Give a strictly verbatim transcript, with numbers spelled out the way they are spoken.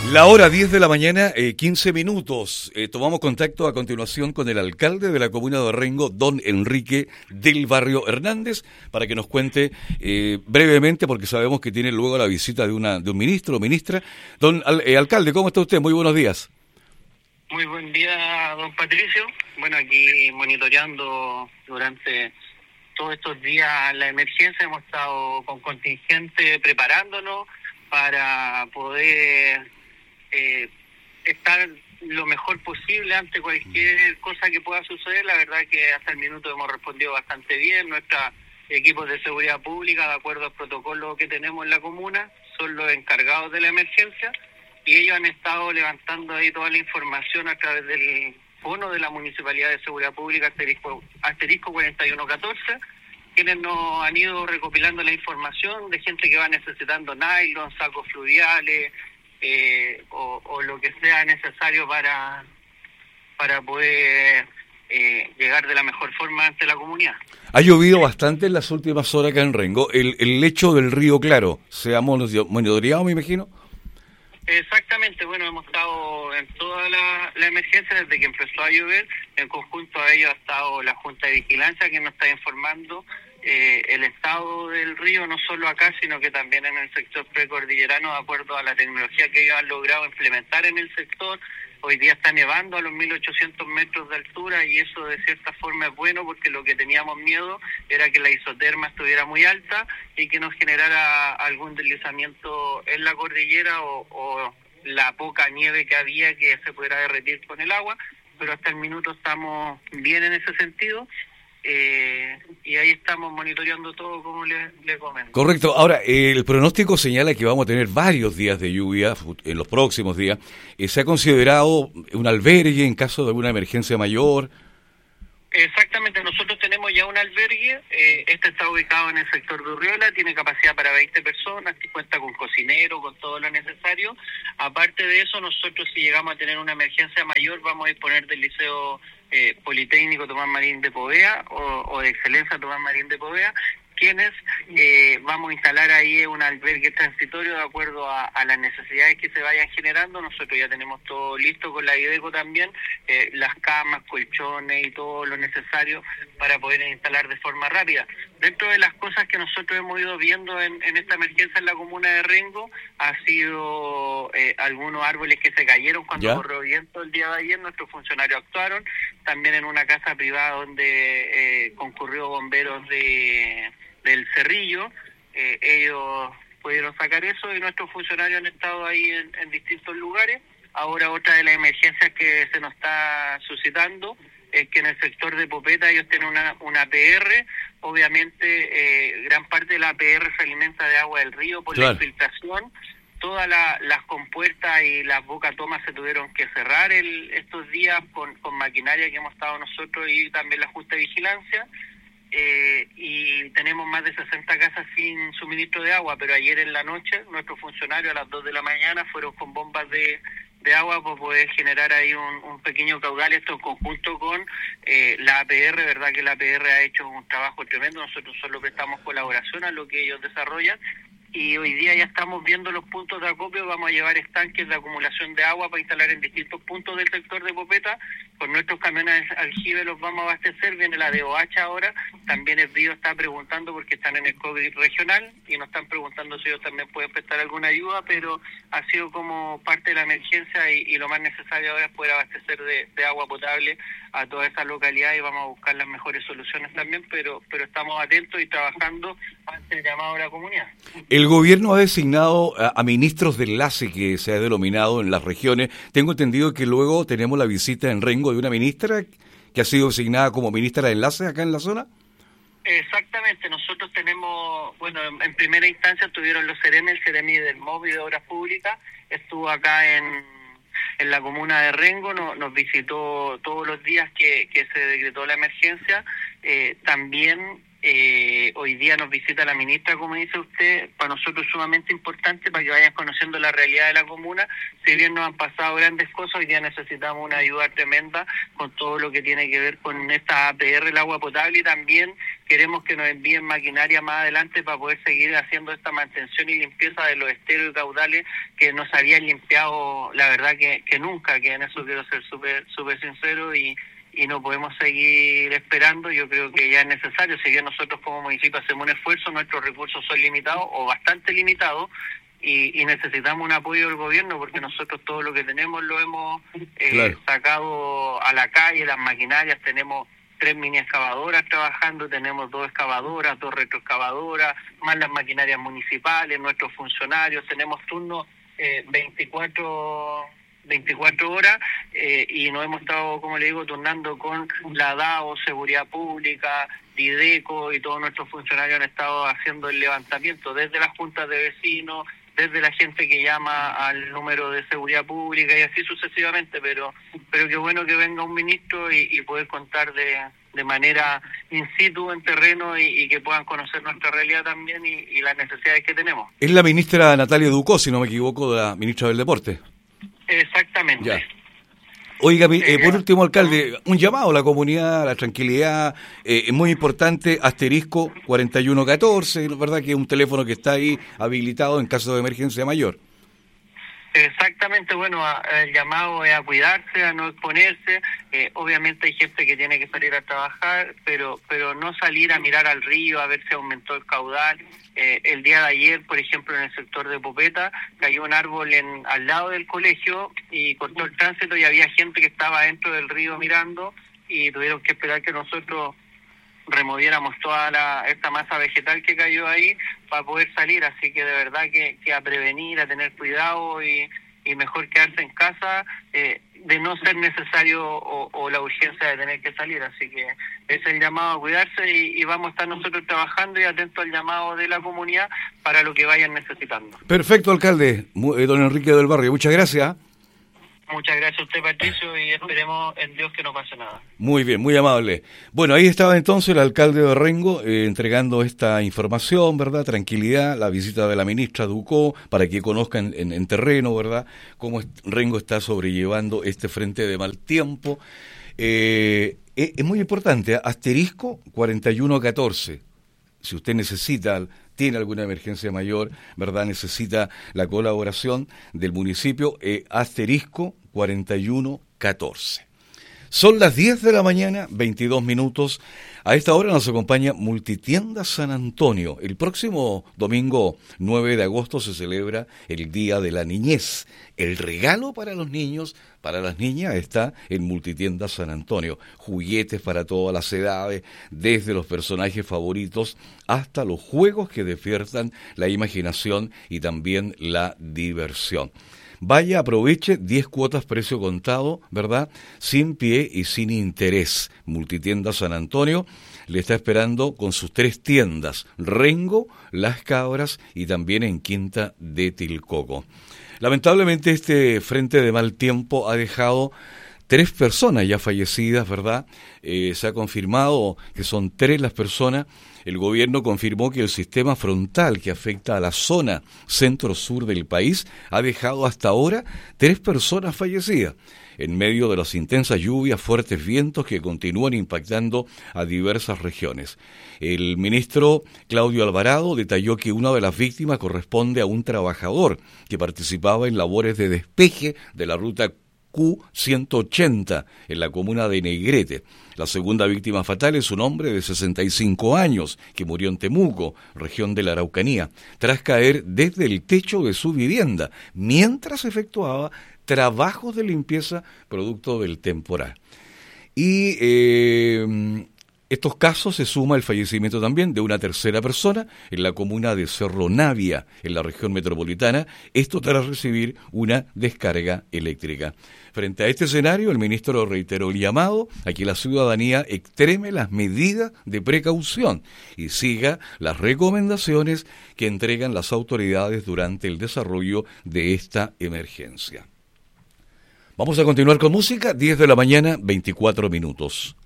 La hora diez de la mañana, eh, quince minutos. Eh, tomamos contacto a continuación con el alcalde de la comuna de Rengo, don Enrique del Barrio Hernández, para que nos cuente eh, brevemente, porque sabemos que tiene luego la visita de una de un ministro o ministra. Don al, eh, alcalde, ¿cómo está usted? Muy buenos días. Muy buen día, don Patricio. Bueno, aquí monitoreando durante todos estos días la emergencia, hemos estado con contingente preparándonos para poder eh, estar lo mejor posible ante cualquier cosa que pueda suceder. La verdad que hasta el minuto hemos respondido bastante bien. Nuestros equipos de seguridad pública, de acuerdo al protocolo que tenemos en la comuna, son los encargados de la emergencia y ellos han estado levantando ahí toda la información a través del fono de la Municipalidad de Seguridad Pública, asterisco, asterisco cuarenta y uno catorce, quienes nos han ido recopilando la información de gente que va necesitando nylon, sacos fluviales, eh, o, o lo que sea necesario para, para poder eh, llegar de la mejor forma ante la comunidad. Ha llovido bastante en las últimas horas acá en Rengo. El, el lecho del río Claro, ¿se ha monitoreado, me imagino? Exactamente, bueno, hemos estado en toda la, la emergencia desde que empezó a llover. En conjunto a ello ha estado la Junta de Vigilancia, que nos está informando eh, el estado del río, no solo acá, sino que también en el sector precordillerano, de acuerdo a la tecnología que ellos han logrado implementar en el sector. Hoy día está nevando a los mil ochocientos metros de altura y eso de cierta forma es bueno, porque lo que teníamos miedo era que la isoterma estuviera muy alta y que nos generara algún deslizamiento en la cordillera o, o la poca nieve que había que se pudiera derretir con el agua, pero hasta el minuto estamos bien en ese sentido. Eh, y ahí estamos monitoreando todo, como le, le comento. Correcto. Ahora, eh, el pronóstico señala que vamos a tener varios días de lluvia en los próximos días. Eh, ¿Se ha considerado un albergue en caso de alguna emergencia mayor? Exactamente, nosotros tenemos ya un albergue. Eh, este está ubicado en el sector de Urriola, tiene capacidad para veinte personas, que cuenta con cocinero, con todo lo necesario. Aparte de eso, nosotros si llegamos a tener una emergencia mayor, vamos a disponer del Liceo Eh, Politécnico Tomás Marín de Povea o, o de Excelencia Tomás Marín de Povea, quienes eh, vamos a instalar ahí un albergue transitorio de acuerdo a, a las necesidades que se vayan generando. Nosotros ya tenemos todo listo con la IDECO también, eh, las camas, colchones y todo lo necesario para poder instalar de forma rápida. Dentro de las cosas que nosotros hemos ido viendo en, en esta emergencia en la comuna de Rengo, ha sido eh, algunos árboles que se cayeron cuando ¿Ya? corrió viento el día de ayer. Nuestros funcionarios actuaron, también en una casa privada donde eh, concurrió bomberos de del Cerrillo, eh, ellos pudieron sacar eso y nuestros funcionarios han estado ahí en, en distintos lugares. Ahora otra de las emergencias que se nos está suscitando es que en el sector de Popeta ellos tienen una, una A P R. Obviamente eh, gran parte de la A P R se alimenta de agua del río por claro. la infiltración. Todas la, las compuertas y las bocatomas se tuvieron que cerrar el, estos días con, con maquinaria que hemos estado nosotros y también la Junta de Vigilancia. Eh, y tenemos más de sesenta casas sin suministro de agua, pero ayer en la noche nuestros funcionarios a las dos de la mañana fueron con bombas de, de agua para poder generar ahí un, un pequeño caudal, esto en conjunto con eh, la A P R, verdad que la A P R ha hecho un trabajo tremendo, nosotros solo prestamos colaboración a lo que ellos desarrollan. Y hoy día ya estamos viendo los puntos de acopio, vamos a llevar estanques de acumulación de agua para instalar en distintos puntos del sector de Popeta. Con nuestros camiones aljibe los vamos a abastecer, viene la D O H ahora, también el río está preguntando porque están en el COVID regional y nos están preguntando si ellos también pueden prestar alguna ayuda, pero ha sido como parte de la emergencia y, y lo más necesario ahora es poder abastecer de, de agua potable a toda esa localidad y vamos a buscar las mejores soluciones también, pero pero estamos atentos y trabajando ante el llamado de la comunidad. El gobierno ha designado a, a ministros de enlace que se ha denominado en las regiones. Tengo entendido que luego tenemos la visita en Rengo de una ministra que ha sido designada como ministra de enlace acá en la zona. Exactamente, nosotros tenemos, bueno, en, en primera instancia estuvieron los CEREMI, el CEREMI del MOVI de Obras Públicas, estuvo acá en, en la comuna de Rengo, no, nos visitó todos los días que, que se decretó la emergencia, eh, también Eh, hoy día nos visita la ministra, como dice usted, para nosotros es sumamente importante para que vayan conociendo la realidad de la comuna. Si bien nos han pasado grandes cosas, hoy día necesitamos una ayuda tremenda con todo lo que tiene que ver con esta A P R, el agua potable, y también queremos que nos envíen maquinaria más adelante para poder seguir haciendo esta mantención y limpieza de los esteros y caudales que nos habían limpiado, la verdad que, que nunca, que en eso quiero ser súper súper sincero y, y no podemos seguir esperando. Yo creo que ya es necesario, si bien nosotros como municipio hacemos un esfuerzo, nuestros recursos son limitados o bastante limitados, y, y necesitamos un apoyo del gobierno porque nosotros todo lo que tenemos lo hemos eh, claro. sacado a la calle, las maquinarias, tenemos tres mini excavadoras trabajando, tenemos dos excavadoras, dos retroexcavadoras, más las maquinarias municipales, nuestros funcionarios, tenemos turnos eh, veinticuatro horas eh, y nos hemos estado, como le digo, turnando con la D A O, Seguridad Pública, Dideco, y todos nuestros funcionarios han estado haciendo el levantamiento desde las juntas de vecinos, desde la gente que llama al número de seguridad pública y así sucesivamente, pero pero qué bueno que venga un ministro y, y poder contar de, de manera in situ en terreno y, y que puedan conocer nuestra realidad también y, y las necesidades que tenemos. Es la ministra Natalia Ducó, si no me equivoco, la ministra del Deporte. Exactamente. Ya. Oiga, eh, por último, alcalde, un llamado a la comunidad, a la tranquilidad, eh, es muy importante, asterisco cuarenta y uno catorce, ¿verdad? Que es un teléfono que está ahí habilitado en caso de emergencia mayor. Exactamente, bueno, a, el llamado es a cuidarse, a no exponerse. Eh, obviamente hay gente que tiene que salir a trabajar, pero pero no salir a mirar al río a ver si aumentó el caudal. Eh, el día de ayer, por ejemplo, en el sector de Popeta, cayó un árbol en al lado del colegio y cortó el tránsito y había gente que estaba dentro del río mirando y tuvieron que esperar que nosotros removiéramos toda la, esta masa vegetal que cayó ahí para poder salir, así que de verdad que, que a prevenir, a tener cuidado y, y mejor quedarse en casa, eh, de no ser necesario o, o la urgencia de tener que salir, así que es el llamado a cuidarse y, y vamos a estar nosotros trabajando y atentos al llamado de la comunidad para lo que vayan necesitando. Perfecto, alcalde, don Enrique del Barrio, muchas gracias. Muchas gracias a usted, Patricio, y esperemos en Dios que no pase nada. Muy bien, muy amable. Bueno, ahí estaba entonces el alcalde de Rengo eh, entregando esta información, ¿verdad? Tranquilidad, la visita de la ministra Ducó, para que conozcan en, en terreno, ¿verdad?, cómo Rengo está sobrellevando este frente de mal tiempo. Eh, es, es muy importante, ¿eh? Asterisco cuarenta y uno catorce. Si usted necesita, tiene alguna emergencia mayor, ¿verdad?, necesita la colaboración del municipio, eh, asterisco cuarenta y uno catorce. Son las diez de la mañana, veintidós minutos. A esta hora nos acompaña Multitiendas San Antonio. El próximo domingo nueve de agosto se celebra el Día de la Niñez. El regalo para los niños, para las niñas, está en Multitiendas San Antonio. Juguetes para todas las edades, desde los personajes favoritos hasta los juegos que despiertan la imaginación y también la diversión. Vaya, aproveche, diez cuotas precio contado, ¿verdad?, sin pie y sin interés. Multitiendas San Antonio le está esperando con sus tres tiendas, Rengo, Las Cabras y también en Quinta de Tilcoco. Lamentablemente este frente de mal tiempo ha dejado tres personas ya fallecidas, ¿verdad? Eh, se ha confirmado que son tres las personas. El gobierno confirmó que el sistema frontal que afecta a la zona centro-sur del país ha dejado hasta ahora tres personas fallecidas, en medio de las intensas lluvias, fuertes vientos que continúan impactando a diversas regiones. El ministro Claudio Alvarado detalló que una de las víctimas corresponde a un trabajador que participaba en labores de despeje de la ruta Q ciento ochenta en la comuna de Negrete. La segunda víctima fatal es un hombre de sesenta y cinco años que murió en Temuco, región de la Araucanía, tras caer desde el techo de su vivienda mientras efectuaba trabajos de limpieza producto del temporal. Y eh, estos casos se suma el fallecimiento también de una tercera persona en la comuna de Cerro Navia, en la región metropolitana, esto tras recibir una descarga eléctrica. Frente a este escenario, el ministro reiteró el llamado a que la ciudadanía extreme las medidas de precaución y siga las recomendaciones que entregan las autoridades durante el desarrollo de esta emergencia. Vamos a continuar con música, diez de la mañana, veinticuatro minutos.